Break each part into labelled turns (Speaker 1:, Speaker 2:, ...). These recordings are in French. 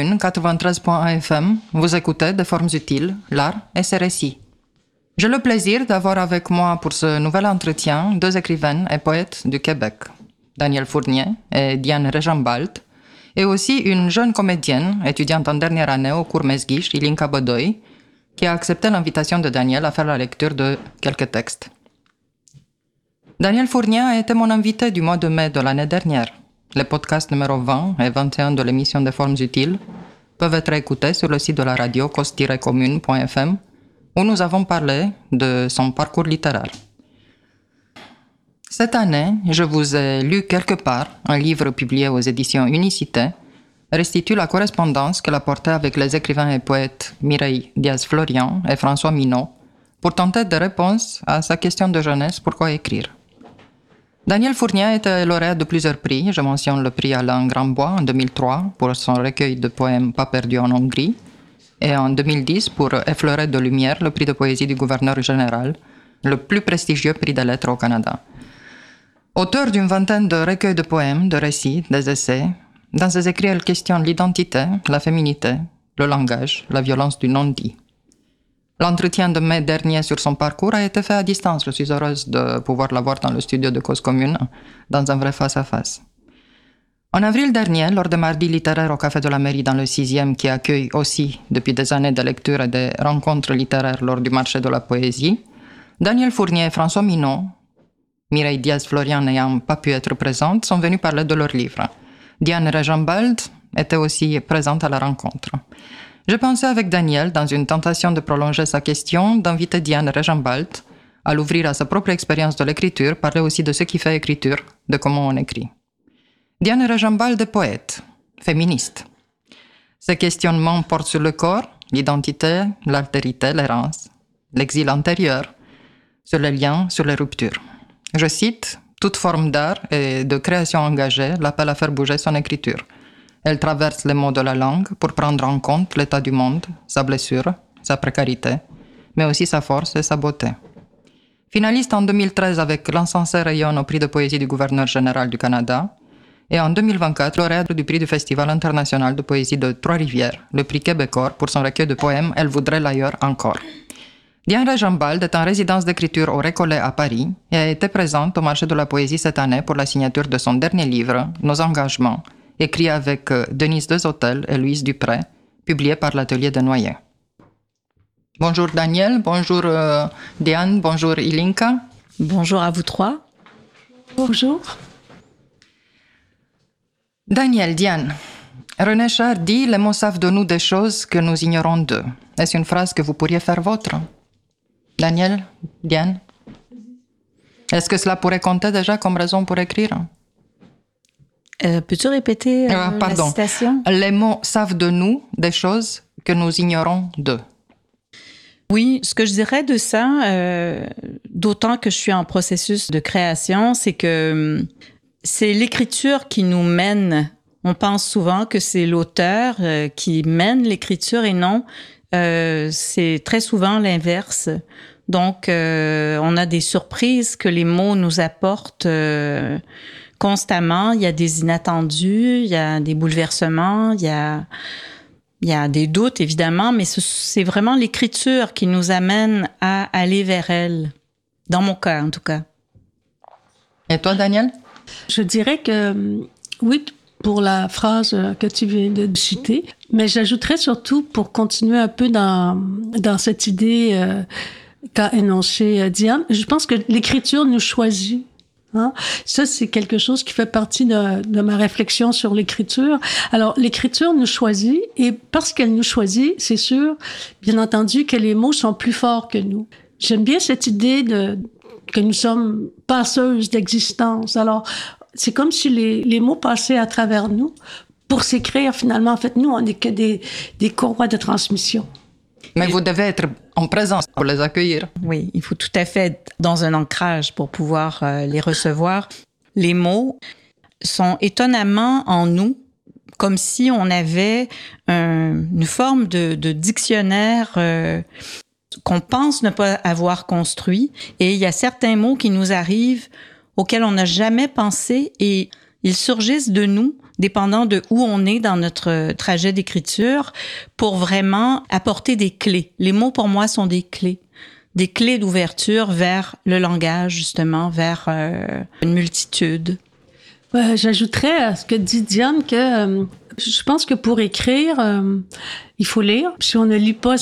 Speaker 1: 93.1 FM, vous écoutez Des formes utiles, l'art et ses récits. J'ai le plaisir d'avoir avec moi pour ce nouvel entretien deux écrivaines et poètes du Québec, Danielle Fournier et Diane Rejambald, et aussi une jeune comédienne, étudiante en dernière année au cours Mesguich, Ilinka Bodoy, qui a accepté l'invitation de Danielle à faire la lecture de quelques textes. Danielle Fournier a été mon invitée du mois de mai de l'année dernière. Les podcasts numéro 20 et 21 de l'émission Des formes utiles peuvent être écoutés sur le site de la radio cause-commune.fm où nous avons parlé de son parcours littéraire. Cette année, je vous ai lu quelque part un livre publié aux éditions Unicité, restitue la correspondance qu'elle a portée avec les écrivains et poètes Mireille Diaz-Florian et François Minot pour tenter des réponses à sa question de jeunesse: pourquoi écrire. Danielle Fournier a été lauréate de plusieurs prix. Je mentionne le prix Alain Grandbois en 2003 pour son recueil de poèmes Pas perdu en Hongrie et en 2010 pour Effleuré de lumière, le prix de poésie du gouverneur général, le plus prestigieux prix des lettres au Canada. Auteur d'une vingtaine de recueils de poèmes, de récits, des essais, dans ses écrits elle questionne l'identité, la féminité, le langage, la violence du non-dit. L'entretien de mai dernier sur son parcours a été fait à distance. Je suis heureuse de pouvoir l'avoir dans le studio de Cause Commune, dans un vrai face-à-face. En avril dernier, lors des mardis littéraires au Café de la Mairie dans le 6e, qui accueille aussi depuis des années de lecture et des rencontres littéraires lors du marché de la poésie, Danielle Fournier et François Minot, Mireille Diaz-Florian n'ayant pas pu être présentes, sont venus parler de leurs livres. Diane Rejambald était aussi présente à la rencontre. J'ai pensé avec Danielle, dans une tentation de prolonger sa question, d'inviter Diane Rejambald à l'ouvrir à sa propre expérience de l'écriture, parler aussi de ce qui fait écriture, de comment on écrit. Diane Rejambald est poète, féministe. Ses questionnements portent sur le corps, l'identité, l'altérité, l'errance, l'exil antérieur, sur les liens, sur les ruptures. Je cite: « Toute forme d'art et de création engagée l'appelle à faire bouger son écriture. Elle traverse les mots de la langue pour prendre en compte l'état du monde, sa blessure, sa précarité, mais aussi sa force et sa beauté. » Finaliste en 2013 avec L'Encensé rayonne au prix de poésie du gouverneur général du Canada, et en 2024, lauréate du prix du Festival international de poésie de Trois-Rivières, le prix Québécois pour son recueil de poèmes Elle voudrait l'ailleurs encore. Diane Rejambald est en résidence d'écriture au Récollet à Paris et a été présente au marché de la poésie cette année pour la signature de son dernier livre, Nos engagements, écrit avec Denise Desautels et Louise Dupré, publié par l'Atelier de Noyer. Bonjour Danielle, bonjour Diane, bonjour Ilinka.
Speaker 2: Bonjour à vous trois.
Speaker 3: Bonjour.
Speaker 1: Danielle, Diane, René Char dit « Les mots savent de nous des choses que nous ignorons d'eux ». Est-ce une phrase que vous pourriez faire vôtre? Danielle, Diane? Est-ce que cela pourrait compter déjà comme raison pour écrire?
Speaker 2: Peux-tu répéter la citation?
Speaker 1: Les mots savent de nous des choses que nous ignorons d'eux.
Speaker 2: Oui, ce que je dirais de ça, d'autant que je suis en processus de création, c'est que c'est l'écriture qui nous mène. On pense souvent que c'est l'auteur qui mène l'écriture et non, c'est très souvent l'inverse. Donc, on a des surprises que les mots nous apportent constamment. Il y a des inattendus, il y a des bouleversements, il y a des doutes, évidemment, mais c'est vraiment l'écriture qui nous amène à aller vers elle, dans mon cas, en tout cas.
Speaker 1: Et toi, Danielle?
Speaker 3: Je dirais que, oui, pour la phrase que tu viens de citer, mais j'ajouterais surtout, pour continuer un peu dans cette idée qu'a énoncée Diane, je pense que l'écriture nous choisit. Hein? Ça, c'est quelque chose qui fait partie de ma réflexion sur l'écriture. Alors, l'écriture nous choisit, et parce qu'elle nous choisit, c'est sûr, bien entendu, que les mots sont plus forts que nous. J'aime bien cette idée que nous sommes passeuses d'existence. Alors, c'est comme si les mots passaient à travers nous pour s'écrire, finalement. En fait, nous, on n'est que des courroies de transmission.
Speaker 1: Mais vous devez être en présence pour les accueillir.
Speaker 2: Oui, il faut tout à fait être dans un ancrage pour pouvoir les recevoir. Les mots sont étonnamment en nous, comme si on avait une forme de dictionnaire qu'on pense ne pas avoir construit. Et il y a certains mots qui nous arrivent auxquels on n'a jamais pensé et Ils surgissent de nous, dépendant de où on est dans notre trajet d'écriture, pour vraiment apporter des clés. Les mots, pour moi, sont des clés d'ouverture vers le langage, justement, vers une multitude.
Speaker 3: J'ajouterais à ce que dit Diane que je pense que pour écrire, il faut lire. Si on ne lit pas,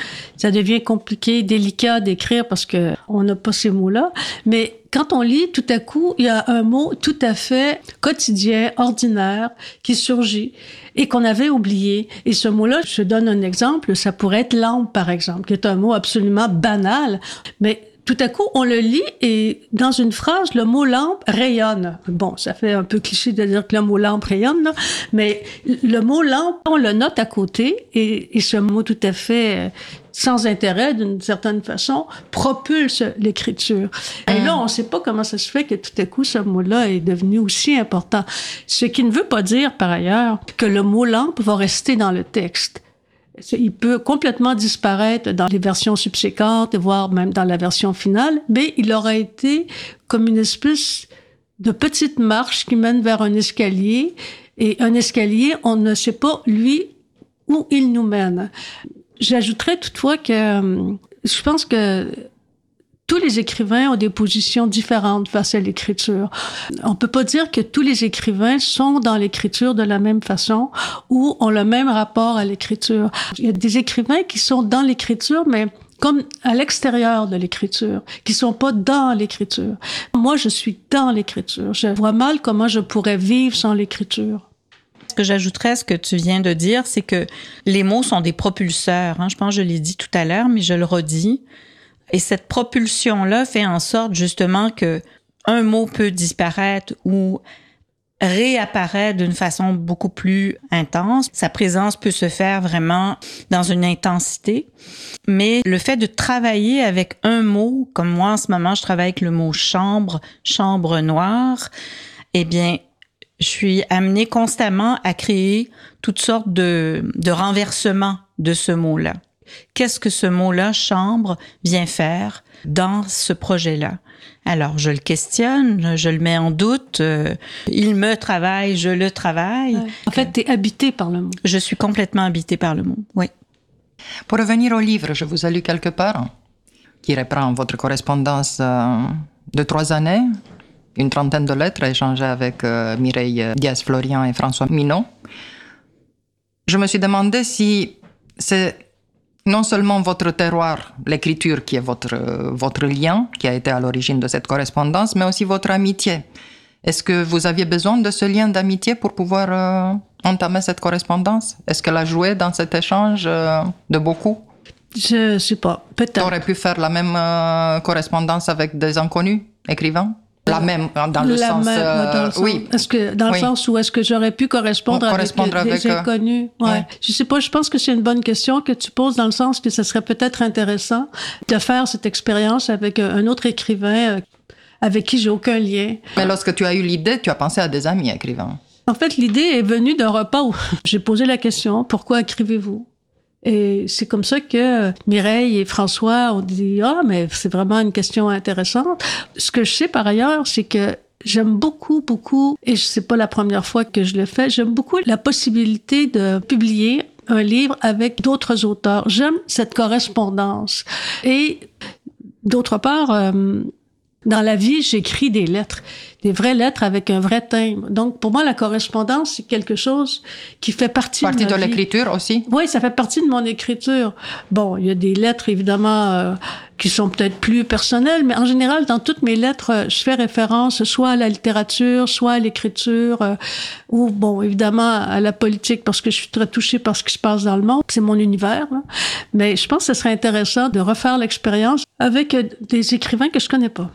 Speaker 3: ça devient compliqué, délicat d'écrire parce que on n'a pas ces mots-là. Mais quand on lit, tout à coup, il y a un mot tout à fait quotidien, ordinaire, qui surgit et qu'on avait oublié. Et ce mot-là, je donne un exemple, ça pourrait être lampe, par exemple, qui est un mot absolument banal, mais tout à coup, on le lit et dans une phrase, le mot lampe rayonne. Bon, ça fait un peu cliché de dire que le mot lampe rayonne, là, mais le mot lampe, on le note à côté et ce mot tout à fait sans intérêt, d'une certaine façon, propulse l'écriture. Et là, on ne sait pas comment ça se fait que tout à coup, ce mot-là est devenu aussi important. Ce qui ne veut pas dire, par ailleurs, que le mot lampe va rester dans le texte. Il peut complètement disparaître dans les versions subséquentes, voire même dans la version finale, mais il aura été comme une espèce de petite marche qui mène vers un escalier. Et un escalier, on ne sait pas, lui, où il nous mène. J'ajouterais toutefois que je pense que tous les écrivains ont des positions différentes face à l'écriture. On peut pas dire que tous les écrivains sont dans l'écriture de la même façon ou ont le même rapport à l'écriture. Il y a des écrivains qui sont dans l'écriture, mais comme à l'extérieur de l'écriture, qui sont pas dans l'écriture. Moi, je suis dans l'écriture. Je vois mal comment je pourrais vivre sans l'écriture.
Speaker 2: Ce que j'ajouterais à ce que tu viens de dire, c'est que les mots sont des propulseurs. Je pense que je l'ai dit tout à l'heure, mais je le redis. Et cette propulsion-là fait en sorte justement que un mot peut disparaître ou réapparaître d'une façon beaucoup plus intense. Sa présence peut se faire vraiment dans une intensité. Mais le fait de travailler avec un mot, comme moi en ce moment, je travaille avec le mot chambre, chambre noire, eh bien, je suis amenée constamment à créer toutes sortes de renversements de ce mot-là. Qu'est-ce que ce mot-là, chambre, vient faire dans ce projet-là? Alors, je le questionne, je le mets en doute, il me travaille, je le travaille.
Speaker 3: Ouais. En fait, tu es habité par le mot.
Speaker 2: Je suis complètement habitée par le mot, oui.
Speaker 1: Pour revenir au livre, je vous ai lu quelque part, qui reprend votre correspondance de 3 années, une trentaine de lettres échangées avec Mireille Diaz-Florian et François Minot. Je me suis demandé si c'est non seulement votre terroir, l'écriture qui est votre lien, qui a été à l'origine de cette correspondance, mais aussi votre amitié. Est-ce que vous aviez besoin de ce lien d'amitié pour pouvoir entamer cette correspondance? Est-ce qu'elle a joué dans cet échange de beaucoup?
Speaker 3: Je ne sais pas, peut-être.
Speaker 1: Tu aurais pu faire la même correspondance avec des inconnus écrivains? La même, dans le sens... oui.
Speaker 3: Est-ce que, dans le sens où est-ce que j'aurais pu correspondre avec des inconnus? Ouais. Je sais pas, je pense que c'est une bonne question que tu poses dans le sens que ce serait peut-être intéressant de faire cette expérience avec un autre écrivain avec qui j'ai aucun lien.
Speaker 1: Mais lorsque tu as eu l'idée, tu as pensé à des amis écrivains.
Speaker 3: En fait, l'idée est venue d'un repas où j'ai posé la question, pourquoi écrivez-vous? Et c'est comme ça que Mireille et François ont dit « Ah, mais c'est vraiment une question intéressante. » Ce que je sais par ailleurs, c'est que j'aime beaucoup, et c'est pas la première fois que je le fais, j'aime beaucoup la possibilité de publier un livre avec d'autres auteurs. J'aime cette correspondance. Et d'autre part, dans la vie, j'écris des lettres, des vraies lettres avec un vrai timbre. Donc, pour moi, la correspondance, c'est quelque chose qui fait partie de ma vie.
Speaker 1: Partie de l'écriture aussi?
Speaker 3: Oui, ça fait partie de mon écriture. Bon, il y a des lettres, évidemment, qui sont peut-être plus personnelles, mais en général, dans toutes mes lettres, je fais référence soit à la littérature, soit à l'écriture, ou, bon, évidemment, à la politique, parce que je suis très touchée par ce qui se passe dans le monde. C'est mon univers, là. Mais je pense que ce serait intéressant de refaire l'expérience avec des écrivains que je connais pas.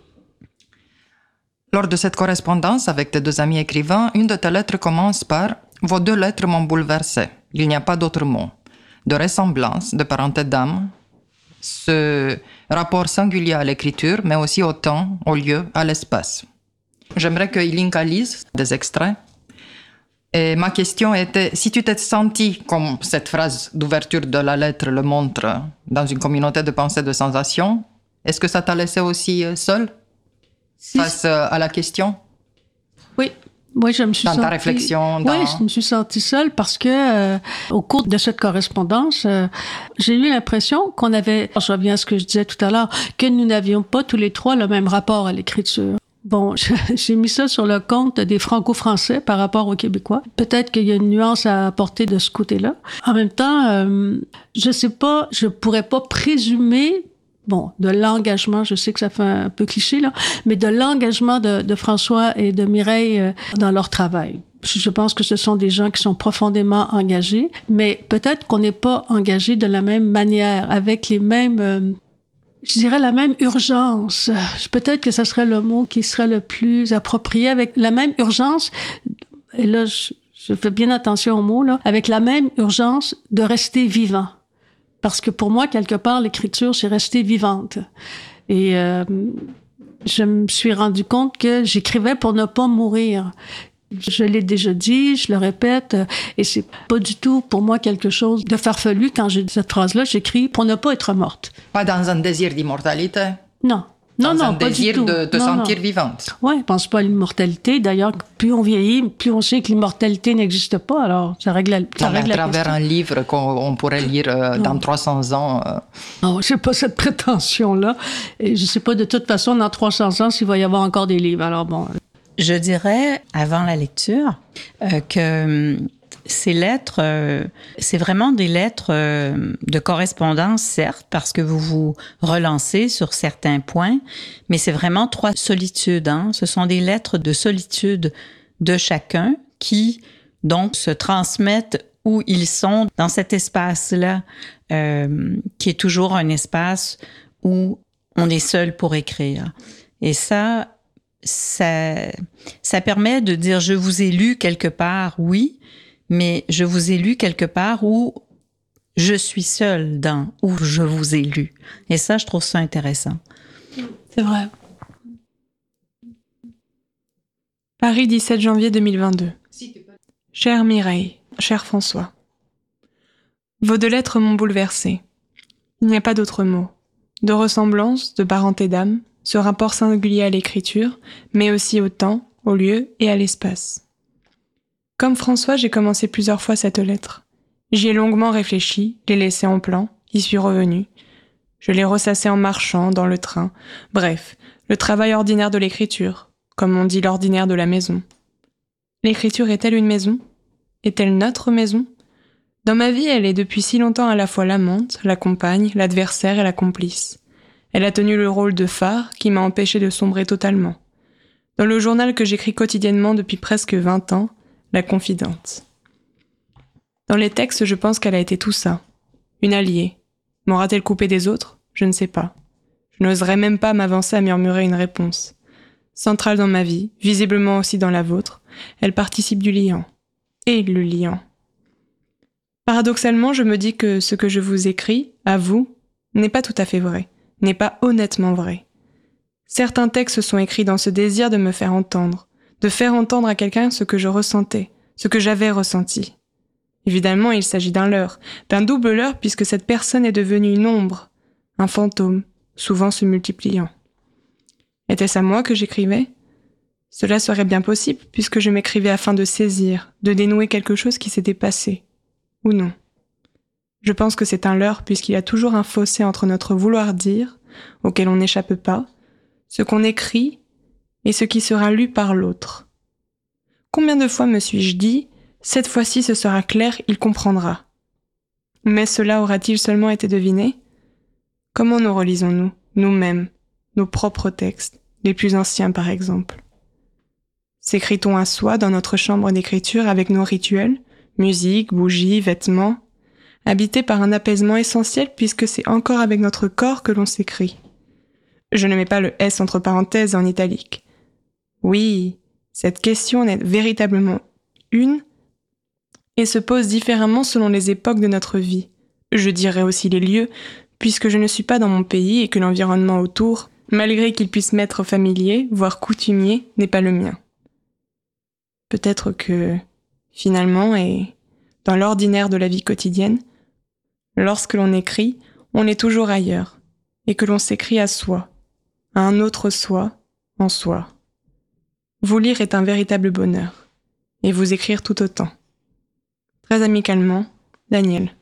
Speaker 1: Lors de cette correspondance avec tes 2 amis écrivains, une de tes lettres commence par « Vos 2 lettres m'ont bouleversé. Il n'y a pas d'autre mot. De ressemblance, de parenté d'âme, ce rapport singulier à l'écriture, mais aussi au temps, au lieu, à l'espace. » J'aimerais que Ilinka lise des extraits. Et ma question était, si tu t'es senti, comme cette phrase d'ouverture de la lettre le montre, dans une communauté de pensée de sensation, est-ce que ça t'a laissé aussi seule? Face à la question?
Speaker 3: Oui, Oui, je me suis
Speaker 1: dans ta
Speaker 3: sentie,
Speaker 1: réflexion.
Speaker 3: Oui, je me suis sentie seule parce que au cours de cette correspondance, j'ai eu l'impression qu'on avait, je reviens à ce que je disais tout à l'heure, que nous n'avions pas tous les trois le même rapport à l'écriture. Bon, j'ai mis ça sur le compte des franco-français par rapport aux Québécois. Peut-être qu'il y a une nuance à apporter de ce côté-là. En même temps, je sais pas, je pourrais pas présumer, bon, de l'engagement, je sais que ça fait un peu cliché, là, mais de l'engagement de François et de Mireille dans leur travail. Je pense que ce sont des gens qui sont profondément engagés, mais peut-être qu'on n'est pas engagés de la même manière, avec les mêmes... je dirais la même urgence. Peut-être que ce serait le mot qui serait le plus approprié, avec la même urgence, et là, je fais bien attention aux mots, là, avec la même urgence de rester vivant. Parce que pour moi, quelque part, l'écriture, c'est rester vivante. Et je me suis rendu compte que j'écrivais pour ne pas mourir. Je l'ai déjà dit, je le répète, et c'est pas du tout pour moi quelque chose de farfelu quand j'ai dit cette phrase-là. J'écris pour ne pas être morte.
Speaker 1: Pas dans un désir d'immortalité?
Speaker 3: Non. Non,
Speaker 1: dans
Speaker 3: non,
Speaker 1: un
Speaker 3: pas
Speaker 1: désir
Speaker 3: du tout.
Speaker 1: de te
Speaker 3: Non,
Speaker 1: sentir
Speaker 3: non.
Speaker 1: vivante.
Speaker 3: Oui, je pense pas à l'immortalité. D'ailleurs, plus on vieillit, plus on sait que l'immortalité n'existe pas. Alors, ça règle la
Speaker 1: À travers
Speaker 3: question.
Speaker 1: un livre qu'on pourrait lire dans 300 ans.
Speaker 3: Non, j'ai pas cette prétention-là. Et je sais pas de toute façon, dans 300 ans, s'il va y avoir encore des livres. Alors bon.
Speaker 2: Je dirais, avant la lecture, que ces lettres, c'est vraiment des lettres de correspondance, certes, parce que vous vous relancez sur certains points, mais c'est vraiment 3 solitudes. Hein? Ce sont des lettres de solitude de chacun qui, donc, se transmettent où ils sont dans cet espace-là, qui est toujours un espace où on est seul pour écrire. Et ça permet de dire « je vous ai lu quelque part », oui, mais je vous ai lu quelque part où je suis seule dans où je vous ai lu. Et ça, je trouve ça intéressant.
Speaker 3: C'est vrai.
Speaker 4: Paris, 17 janvier 2022. Chère Mireille, cher François, vos 2 lettres m'ont bouleversée. Il n'y a pas d'autre mot. De ressemblance, de parenté d'âme, ce rapport singulier à l'écriture, mais aussi au temps, au lieu et à l'espace. Comme François, j'ai commencé plusieurs fois cette lettre. J'y ai longuement réfléchi, l'ai laissée en plan, y suis revenue. Je l'ai ressassée en marchant, dans le train. Bref, le travail ordinaire de l'écriture, comme on dit l'ordinaire de la maison. L'écriture est-elle une maison? Est-elle notre maison? Dans ma vie, elle est depuis si longtemps à la fois l'amante, la compagne, l'adversaire et la complice. Elle a tenu le rôle de phare qui m'a empêché de sombrer totalement. Dans le journal que j'écris quotidiennement depuis presque 20 ans, La Confidente. Dans les textes, je pense qu'elle a été tout ça. Une alliée. M'aura-t-elle coupé des autres? Je ne sais pas. Je n'oserais même pas m'avancer à murmurer une réponse. Centrale dans ma vie, visiblement aussi dans la vôtre, elle participe du liant. Et le liant. Paradoxalement, je me dis que ce que je vous écris, à vous, n'est pas tout à fait vrai, n'est pas honnêtement vrai. Certains textes sont écrits dans ce désir de me faire entendre, de faire entendre à quelqu'un ce que je ressentais, ce que j'avais ressenti. Évidemment, il s'agit d'un leurre, d'un double leurre puisque cette personne est devenue une ombre, un fantôme, souvent se multipliant. Était-ce à moi que j'écrivais? Cela serait bien possible puisque je m'écrivais afin de saisir, de dénouer quelque chose qui s'était passé. Ou non. Je pense que c'est un leurre puisqu'il y a toujours un fossé entre notre vouloir dire, auquel on n'échappe pas, ce qu'on écrit et ce qui sera lu par l'autre. Combien de fois me suis-je dit « cette fois-ci ce sera clair, il comprendra ». Mais cela aura-t-il seulement été deviné? Comment nous relisons-nous, nous-mêmes, nos propres textes, les plus anciens par exemple? S'écrit-on à soi dans notre chambre d'écriture avec nos rituels, musique, bougies, vêtements, habités par un apaisement essentiel puisque c'est encore avec notre corps que l'on s'écrit? Je ne mets pas le S entre parenthèses en italique. Oui, cette question est véritablement une et se pose différemment selon les époques de notre vie. Je dirais aussi les lieux, puisque je ne suis pas dans mon pays et que l'environnement autour, malgré qu'il puisse m'être familier, voire coutumier, n'est pas le mien. Peut-être que, finalement, et dans l'ordinaire de la vie quotidienne, lorsque l'on écrit, on est toujours ailleurs, et que l'on s'écrit à soi, à un autre soi, en soi. Vous lire est un véritable bonheur. et vous écrire tout autant. Très amicalement, Daniel.